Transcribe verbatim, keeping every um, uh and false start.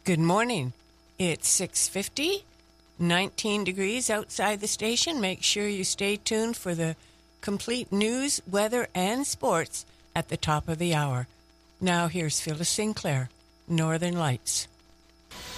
Good morning. It's six fifty, nineteen degrees outside the station. Make sure you stay tuned for the complete news, weather, and sports at the top of the hour. Now here's Phyllis Sinclair, Northern Lights.